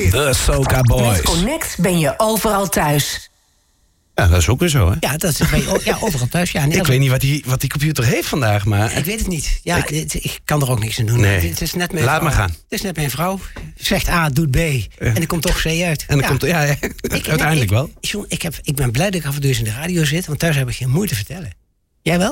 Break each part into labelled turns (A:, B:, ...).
A: De Soca Boys.
B: Met Connect ben je overal thuis.
A: Ja, dat is ook weer zo, hè?
C: Ja, dat is overal thuis. Ja,
A: Ik weet niet wat die computer heeft vandaag, maar...
C: Ik weet het niet. Ja, ik kan er ook niks aan doen.
A: Nee.
C: Het is net mijn
A: Laat
C: vrouw.
A: maar gaan.
C: Het is net mijn vrouw. Zegt A, doet B. En er komt toch C uit.
A: En dan komt uiteindelijk wel.
C: John, ik ben blij dat ik af en toe eens in de radio zit, want thuis heb ik geen moeite te vertellen. Jij wel?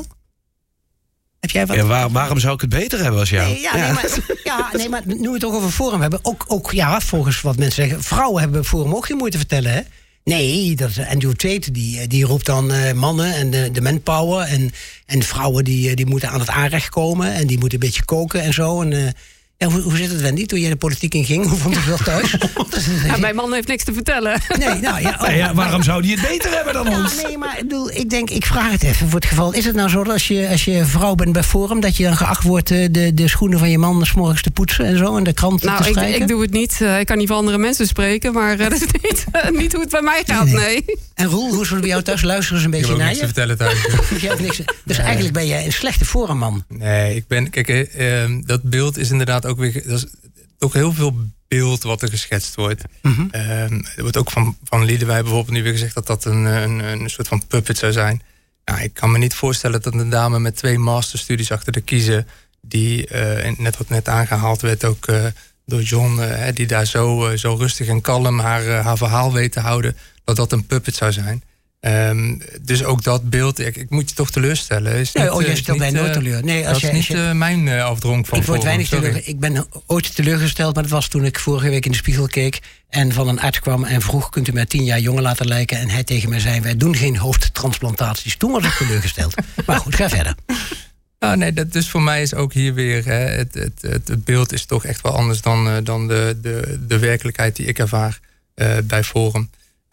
C: Heb jij wat?
A: Ja, waarom zou ik het beter hebben als jou?
C: Nee, maar nu we het toch over Forum hebben, ook volgens wat mensen zeggen, vrouwen hebben bij Forum ook geen moeite te vertellen, hè? Nee, dat is Andrew Tate, die roept dan mannen en de manpower. En vrouwen die moeten aan het aanrecht komen. En die moeten een beetje koken en zo. En, hoe zit het, Wendy, toen je de politiek in ging? Hoe vond je dat thuis?
D: Mijn man heeft niks te vertellen.
C: Nee,
A: waarom zou die het beter hebben dan ons?
C: Nee, maar ik vraag het even voor het geval. Is het nou zo dat als je vrouw bent bij Forum, dat je dan geacht wordt de schoenen van je man 's morgens te poetsen en zo? En de krant te strijken?
D: Ik doe het niet. Ik kan niet voor andere mensen spreken, maar dat is niet hoe het bij mij gaat, nee.
C: En Roel, hoe is het bij jou thuis? Luisteren ze een beetje naar je?
E: Ik heb niks te vertellen thuis.
C: Dus eigenlijk ben jij een slechte Forumman.
E: Nee, dat beeld is inderdaad ook weer... Dat is toch heel veel beeld wat er geschetst wordt.
C: Mm-hmm.
E: Er wordt ook van Liedewij bijvoorbeeld nu weer gezegd dat dat een soort van puppet zou zijn. Nou, ik kan me niet voorstellen dat een dame met 2 masterstudies achter de kiezen, die wat net aangehaald werd ook door John, die daar zo rustig en kalm haar verhaal weet te houden, dat een puppet zou zijn. Dus ook dat beeld, ik moet je toch teleurstellen.
C: Je stelt mij nooit teleur. Nee,
E: dat is niet mijn afdronk van Forum.
C: Ik ben ooit teleurgesteld, maar dat was toen ik vorige week in de spiegel keek en van een arts kwam en vroeg, kunt u mij 10 jaar jonger laten lijken? En hij tegen mij zei, wij doen geen hoofdtransplantaties. Toen was ik teleurgesteld. Maar goed, ga verder.
E: Dus voor mij is ook hier weer... Het beeld is toch echt wel anders dan de werkelijkheid die ik ervaar bij Forum.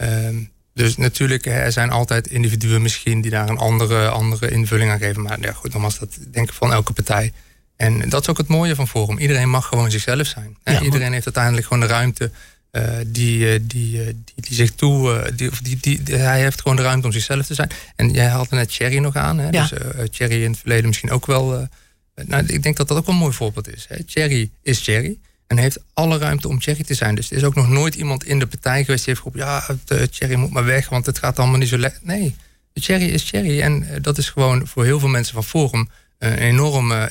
E: Dus natuurlijk, er zijn altijd individuen misschien die daar een andere invulling aan geven. Maar ja, goed, nogmaals, dat denk ik van elke partij. En dat is ook het mooie van Forum. Iedereen mag gewoon zichzelf zijn. Ja, iedereen heeft uiteindelijk gewoon de ruimte die zich toe... hij heeft gewoon de ruimte om zichzelf te zijn. En jij haalde net Thierry nog aan. Hè? Ja. Dus Thierry in het verleden misschien ook wel... ik denk dat dat ook wel een mooi voorbeeld is. Hè? Thierry is Thierry. En heeft alle ruimte om Thierry te zijn. Dus er is ook nog nooit iemand in de partij geweest die heeft geroepen, Thierry moet maar weg, want het gaat allemaal niet zo lekker. Nee, Thierry is Thierry. En dat is gewoon voor heel veel mensen van Forum een enorme